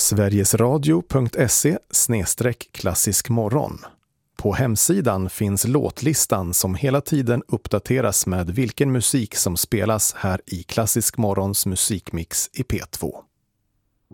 sverigesradio.se/klassiskmorgon. På hemsidan finns låtlistan som hela tiden uppdateras med vilken musik som spelas här i Klassisk Morgons musikmix i P2.